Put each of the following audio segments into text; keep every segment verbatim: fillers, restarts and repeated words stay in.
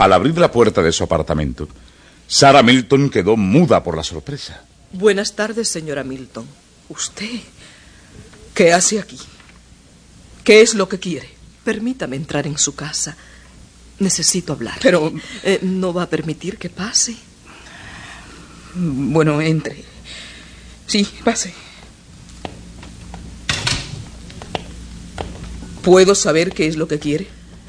Al abrir la puerta de su apartamento, Sarah Milton quedó muda por la sorpresa. Buenas tardes, señora Milton. ¿Usted qué hace aquí? ¿Qué es lo que quiere? Permítame entrar en su casa. Necesito hablar. Pero... Eh, ¿no va a permitir que pase? Bueno, entre. Sí, pase. ¿Puedo saber qué es lo que quiere?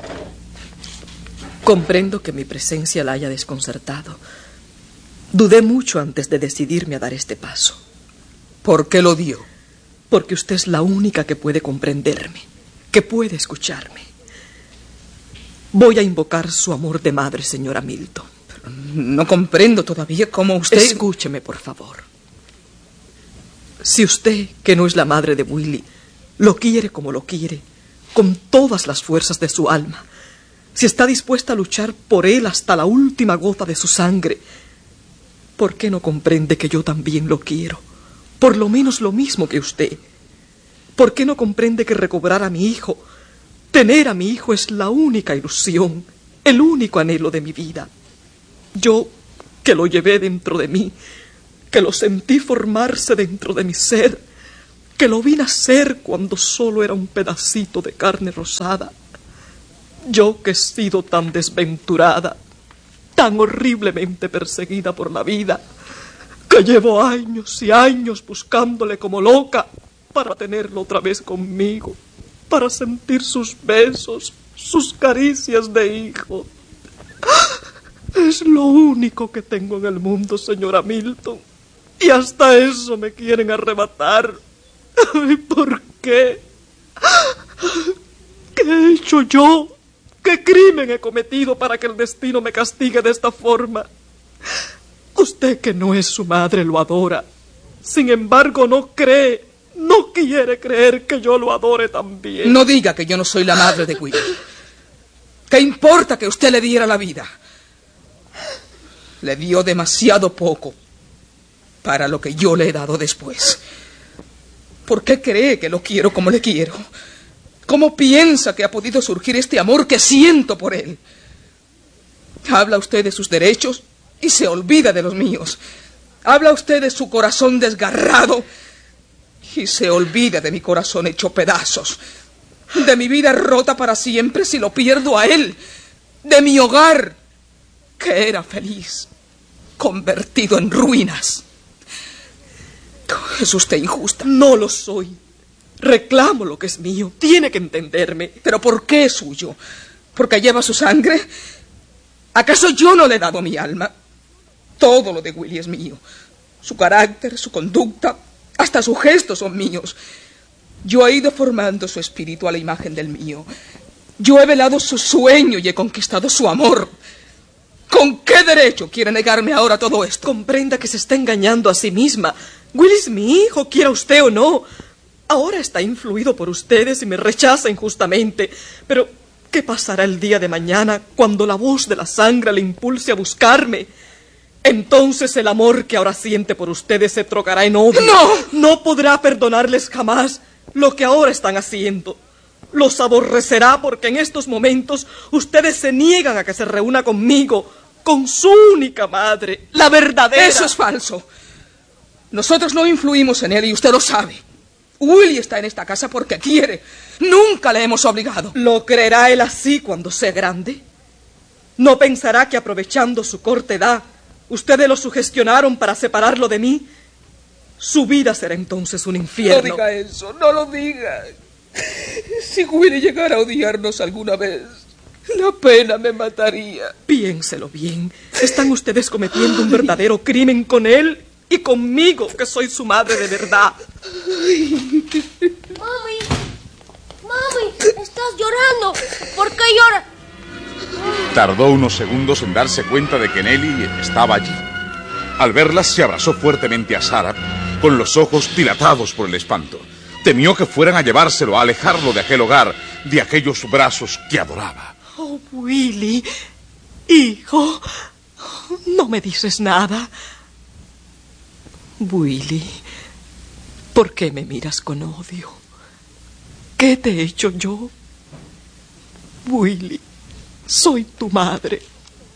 Comprendo que mi presencia la haya desconcertado. Dudé mucho antes de decidirme a dar este paso. ¿Por qué lo dio? Porque usted es la única que puede comprenderme, que puede escucharme. Voy a invocar su amor de madre, señora Milton. Pero no comprendo todavía cómo usted... Escúcheme, por favor. Si usted, que no es la madre de Willy, lo quiere como lo quiere, con todas las fuerzas de su alma, si está dispuesta a luchar por él hasta la última gota de su sangre, ¿por qué no comprende que yo también lo quiero? Por lo menos lo mismo que usted. ¿Por qué no comprende que recobrar a mi hijo, tener a mi hijo es la única ilusión, el único anhelo de mi vida? Yo, que lo llevé dentro de mí, que lo sentí formarse dentro de mi ser, que lo vi nacer cuando solo era un pedacito de carne rosada. Yo que he sido tan desventurada, tan horriblemente perseguida por la vida, que llevo años y años buscándole como loca para tenerlo otra vez conmigo, para sentir sus besos, sus caricias de hijo. Es lo único que tengo en el mundo, señora Milton, y hasta eso me quieren arrebatar. Ay, ¿por qué? ¿Qué he hecho yo? ¿Qué crimen he cometido para que el destino me castigue de esta forma? Usted, que no es su madre, lo adora. Sin embargo, no cree, no quiere creer que yo lo adore también. No diga que yo no soy la madre de Willy. ¿Qué importa que usted le diera la vida? Le dio demasiado poco para lo que yo le he dado después. ¿Por qué cree que lo quiero como le quiero? ¿Cómo piensa que ha podido surgir este amor que siento por él? Habla usted de sus derechos y se olvida de los míos. Habla usted de su corazón desgarrado y se olvida de mi corazón hecho pedazos. De mi vida rota para siempre si lo pierdo a él. De mi hogar, que era feliz, convertido en ruinas. Es usted injusta. No lo soy. Reclamo lo que es mío. Tiene que entenderme. ¿Pero por qué es suyo? ¿Porque lleva su sangre? ¿Acaso yo no le he dado mi alma? Todo lo de Willy es mío. Su carácter, su conducta, hasta sus gestos son míos. Yo he ido formando su espíritu a la imagen del mío. Yo he velado su sueño y he conquistado su amor. ¿Con qué derecho quiere negarme ahora todo esto? Comprenda que se está engañando a sí misma. Willy es mi hijo, quiera usted o no. Ahora está influido por ustedes y me rechaza injustamente. Pero, ¿qué pasará el día de mañana cuando la voz de la sangre le impulse a buscarme? Entonces el amor que ahora siente por ustedes se trocará en odio. ¡No! No podrá perdonarles jamás lo que ahora están haciendo. Los aborrecerá porque en estos momentos ustedes se niegan a que se reúna conmigo, con su única madre, la verdadera. Eso es falso. Nosotros no influimos en él y usted lo sabe. Willy está en esta casa porque quiere. Nunca le hemos obligado. ¿Lo creerá él así cuando sea grande? ¿No pensará que aprovechando su corta edad, ustedes lo sugestionaron para separarlo de mí? Su vida será entonces un infierno. No diga eso, no lo diga. Si Willy llegara a odiarnos alguna vez, la pena me mataría. Piénselo bien. Están ustedes cometiendo un verdadero crimen con él y conmigo, que soy su madre de verdad. Mami, mami, estás llorando. ¿Por qué lloras? Tardó unos segundos en darse cuenta de que Nelly estaba allí. Al verla, se abrazó fuertemente a Sarah, con los ojos dilatados por el espanto. Temió que fueran a llevárselo, a alejarlo de aquel hogar, de aquellos brazos que adoraba. Oh, Willy, hijo, no me dices nada. Willy, ¿por qué me miras con odio? ¿Qué te he hecho yo? Willy, soy tu madre.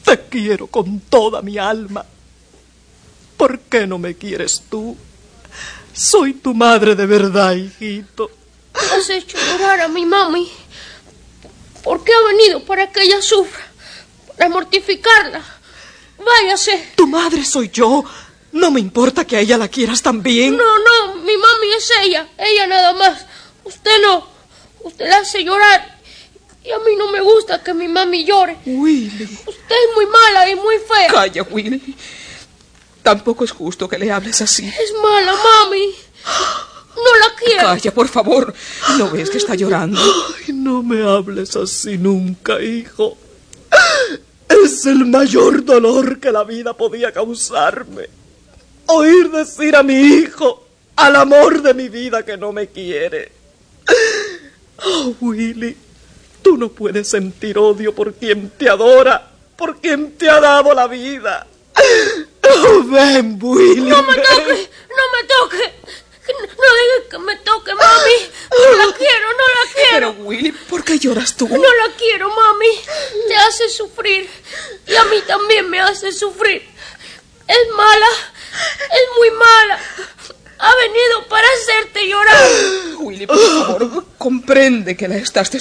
Te quiero con toda mi alma. ¿Por qué no me quieres tú? Soy tu madre de verdad, hijito. Has hecho llorar a mi mami. ¿Por qué ha venido? Para que ella sufra. Para mortificarla. Váyase. Tu madre soy yo. No me importa que a ella la quieras también. No, no, mi mami es ella. Ella nada más. Usted no. Usted la hace llorar. Y a mí no me gusta que mi mami llore. Willy. Usted es muy mala y muy fea. Calla, Willy. Tampoco es justo que le hables así. Es mala, mami. No la quiero. Calla, por favor. ¿No ves que está llorando? Ay, no me hables así nunca, hijo. Es el mayor dolor que la vida podía causarme. Oír decir a mi hijo, al amor de mi vida, que no me quiere. Oh, Willy, tú no puedes sentir odio por quien te adora, por quien te ha dado la vida. Oh, ven, Willy. No me toque, no me toque. No digas que me toque, mami. No la quiero, no la quiero. Pero, Willy, ¿por qué lloras tú? No la quiero, mami. Te hace sufrir. Y a mí también me hace sufrir. Es mala. Es muy mala. Ha venido para hacerte llorar. Willy, por favor, comprende que la estás